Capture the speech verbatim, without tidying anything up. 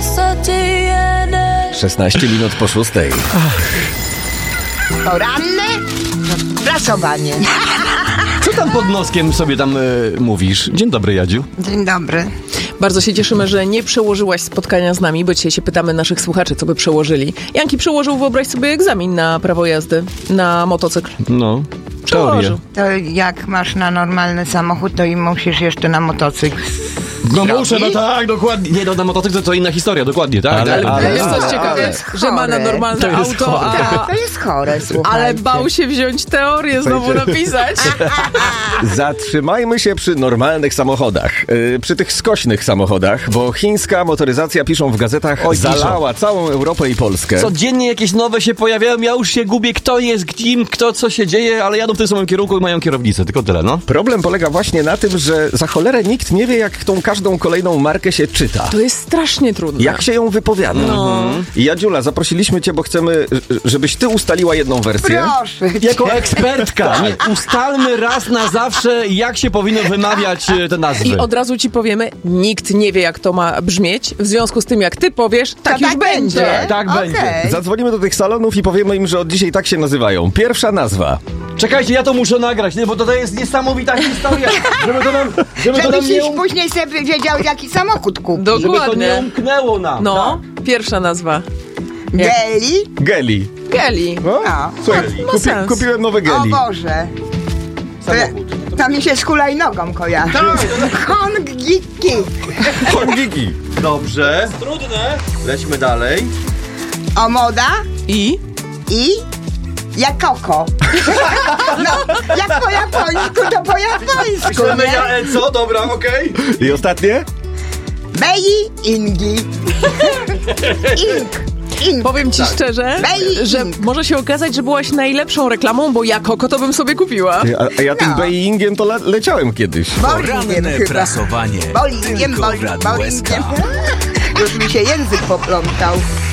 szesnaście minut po szóstej. Poranne prasowanie. Co tam pod noskiem sobie tam y, mówisz? Dzień dobry, Jadziu. Dzień dobry. Bardzo się cieszymy, że nie przełożyłaś spotkania z nami, bo dzisiaj się pytamy naszych słuchaczy, co by przełożyli. Janki przełożył, wyobraź sobie, egzamin na prawo jazdy na motocykl. No, Przełożył. teorię. To jak masz na normalny samochód, to i musisz jeszcze na motocykl. No zrobić? muszę, no tak, dokładnie. Nie, no na motocykl to inna historia, dokładnie, tak. Ale, ale, ale, wiesz, co jest ciekawe, jest że ma na chore. normalne To jest auto, chore. Tak, a... to jest chore, słuchajcie. Ale bał się wziąć teorię, znowu napisać. Zatrzymajmy się przy normalnych samochodach, yy, przy tych skośnych samochodach, bo chińska motoryzacja, piszą w gazetach, Oj, zalała całą Europę i Polskę. Codziennie jakieś nowe się pojawiają, ja już się gubię, kto jest kim, kto co się dzieje, ale jadą w tym samym kierunku i mają kierownicę, tylko tyle, no. Problem polega właśnie na tym, że za cholerę nikt nie wie, jak tą każdą kolejną markę się czyta. To jest strasznie trudne. Jak się ją wypowiada. No. I Jadziula, zaprosiliśmy cię, bo chcemy, żebyś ty ustaliła jedną wersję. Proszę. Jako ekspertka, nie, ustalmy raz na zawsze, jak się powinno wymawiać e, te nazwy. I od razu ci powiemy, nikt nie wie, jak to ma brzmieć. W związku z tym, jak ty powiesz, tak To już tak będzie. będzie. Tak Okej. będzie. Zadzwonimy do tych salonów i powiemy im, że od dzisiaj tak się nazywają. Pierwsza nazwa. Czekajcie, ja to muszę nagrać, nie, bo to jest niesamowita historia, żeby to nam, żeby to nam Żebyś nie, już um, później sobie wiedział, jaki samochód kupić. żeby to nie Dokładnie. umknęło nam. No, pierwsza nazwa. Geli? Geli. Geli. No? No. Słuchaj, Ma kupi, sens. kupiłem nowe O geli. Boże. To, to mi się z hulajnogą kojarzy. Hongiki. Hongiki. Dobrze. Trudne. Lećmy dalej. O moda I? i jak koko. No, jak po japońsku, to po japońsku, nie? e, co? Dobra, okej. I ostatnie? Bei Ingi. Ing. Ing. Powiem ci szczerze, Bej- że może się okazać, że byłaś najlepszą reklamą, bo ja koko to bym sobie kupiła. A, a ja tym No. Beingiem to le leciałem kiedyś. Bolingiem Poranne chyba. prasowanie. Bolingiem, Tylko w boli- Radiu S K. bolingiem. Już mi się język poplątał.